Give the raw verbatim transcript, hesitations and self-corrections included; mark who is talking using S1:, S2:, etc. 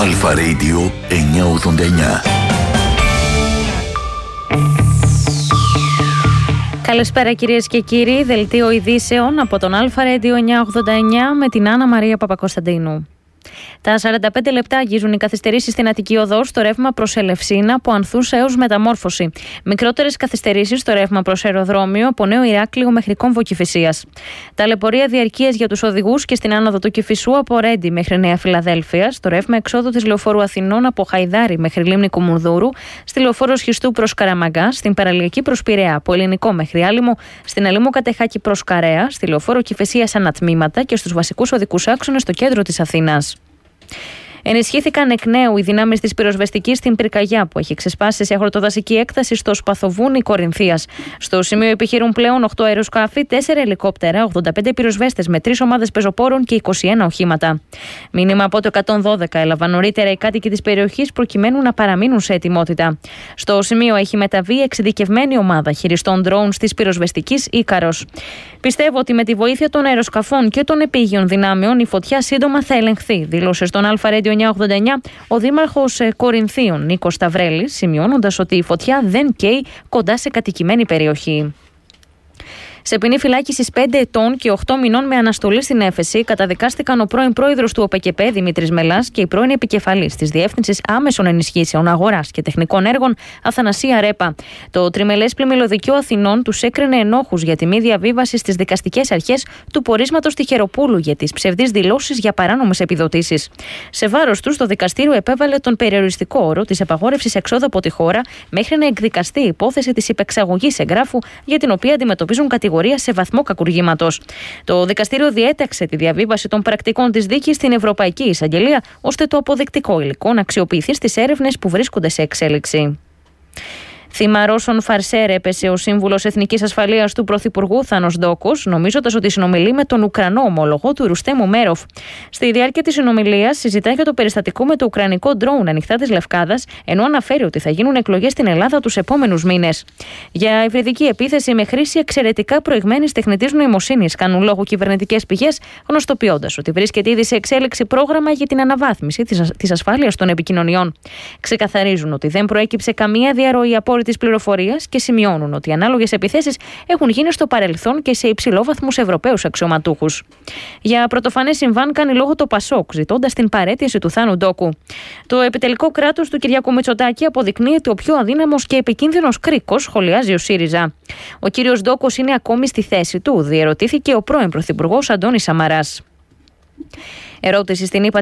S1: Αλφα Radio εννιακόσια ογδόντα εννιά.
S2: Καλησπέρα κυρίες και κύριοι, δελτίο ειδήσεων από τον Αλφα Radio εννιακόσια ογδόντα εννιά με την Άννα Μαρία Παπακοσταντίνου. Τα σαράντα πέντε λεπτά αγγίζουν οι καθυστερήσεις στην Αττική Οδό στο ρεύμα προς Ελευσίνα από Ανθούσα έως Μεταμόρφωση. Μικρότερες καθυστερήσεις στο ρεύμα προς αεροδρόμιο από Νέο Ηράκλειο μέχρι Κόμβο Κηφισίας. Ταλαιπωρία διαρκείας για τους οδηγούς και στην άνοδο του Κηφισού από Ρέντι μέχρι Νέα Φιλαδέλφεια. Στο ρεύμα εξόδου της Λεωφόρου Αθηνών από Χαϊδάρι μέχρι Λίμνη Κουμουνδούρου. Στη Λεωφόρο Σχιστού προς Καραμαγκά. Στην Παραλιακή προς Πειραιά από Ελληνικό μέχρι Άλυμο. Στην Αλήμο Κατεχάκη προς Καρέα. Στη Λεωφόρο Κηφισίας ανατμήματα και στους βασικούς οδικούς άξονες στο κέντρο της Αθήνας. Ενισχύθηκαν εκ νέου οι δυνάμεις της πυροσβεστικής στην Πυρκαγιά που έχει ξεσπάσει σε αγροτοδασική έκταση στο Σπαθοβούνι Κορινθίας. Στο σημείο επιχειρούν πλέον οκτώ αεροσκάφη, τέσσερα ελικόπτερα, ογδόντα πέντε πυροσβέστες με τρεις ομάδες πεζοπόρων και είκοσι ένα οχήματα. Μήνυμα από το εκατόν δώδεκα έλαβαν νωρίτερα οι κάτοικοι της περιοχής προκειμένου να παραμείνουν σε ετοιμότητα. Στο σημείο έχει μεταβεί εξειδικευμένη ομάδα χειριστών drones της πυροσβεστικής Ίκαρος. Πιστεύω ότι με τη βοήθεια των αεροσκαφών και των επίγειων δυνάμεων η φωτιά σύντομα θα ελεγχθεί, δήλωσε στον Αλφα Radio εννιακόσια ογδόντα εννιά ο δήμαρχος Κορινθίων Νίκος Σταυρέλης, σημειώνοντας ότι η φωτιά δεν καίει κοντά σε κατοικημένη περιοχή. Σε ποινή φυλάκισης πέντε ετών και οκτώ μηνών με αναστολή στην έφεση καταδικάστηκαν ο πρώην πρόεδρος του ΟΠΕΚΕΠΕ Δημήτρης Μελάς και η πρώην επικεφαλής της Διεύθυνσης Άμεσων Ενισχύσεων Αγοράς και Τεχνικών Έργων Αθανασία Ρέπα. Το τριμελές πλημμυλοδικείο Αθηνών τους έκρινε ενόχους για τη μη διαβίβαση στις δικαστικές αρχές του πορίσματος Τυχεροπούλου για τις ψευδείς δηλώσεις για παράνομες επιδοτήσεις. Σε βάρος τους, το δικαστήριο επέβαλε τον περιοριστικό όρο της απαγόρευσης εξόδου από τη χώρα μέχρι να εκδικαστεί η υπόθεση της υπεξαγωγής εγγράφου για την οποία αντιμετωπίζουν κατηγορίες σε βαθμό κακουργήματος. Το δικαστήριο διέταξε τη διαβίβαση των πρακτικών της δίκης στην Ευρωπαϊκή Εισαγγελία, ώστε το αποδεικτικό υλικό να αξιοποιηθεί στις έρευνες που βρίσκονται σε εξέλιξη. Θύμα Ρώσων φαρσέρ έπεσε ο σύμβουλος Εθνικής Ασφαλείας του Πρωθυπουργού Θάνος Ντόκος, νομίζοντας ότι συνομιλεί με τον Ουκρανό ομόλογο του Ρουστέμ Ούμεροφ. Στη διάρκεια της συνομιλίας συζητά για το περιστατικό με το ουκρανικό ντρόουν ανοιχτά της Λευκάδας, ενώ αναφέρει ότι θα γίνουν εκλογές στην Ελλάδα τους επόμενους μήνες. Για υβριδική επίθεση με χρήση εξαιρετικά προηγμένης τεχνητής νοημοσύνης, κάνουν λόγο κυβερνητικές πηγές, γνωστοποιώντας ότι βρίσκεται ήδη σε εξέλιξη πρόγραμμα για την αναβάθμιση της ασφάλειας των επικοινωνιών. Ξεκαθαρίζουν ότι δεν προέκυψε καμία διαρροή απόρριτη της πληροφορίας και σημειώνουν ότι ανάλογες επιθέσεις έχουν γίνει στο παρελθόν και σε υψηλόβαθμους Ευρωπαίους αξιωματούχους. Για πρωτοφανές συμβάν κάνει λόγο το Πασόκ, ζητώντας την παραίτηση του Θάνου Ντόκου. Το επιτελικό κράτος του Κυριάκου Μητσοτάκη αποδεικνύεται ο πιο αδύναμος και επικίνδυνος κρίκος, σχολιάζει ο ΣΥΡΙΖΑ. Ο κύριος Ντόκος είναι ακόμη στη θέση του, διερωτήθηκε ο πρώην πρωθυπουργός Αντώνης Σαμαράς. Ερώτηση στην